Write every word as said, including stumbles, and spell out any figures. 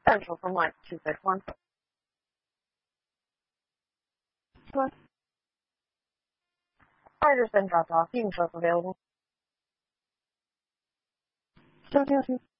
Central from like two six one. Rider's been dropped off. You can show up available. Don't